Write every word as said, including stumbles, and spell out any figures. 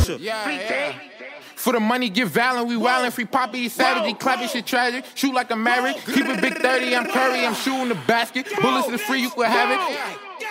Future. Yeah, yeah. For the money, get violent, we wildin', free Poppy, Saturday, clapping shit tragic, shoot like a Maverick, keep it big thirty, I'm Curry, I'm shooting the basket, bullets to the free, you could have it.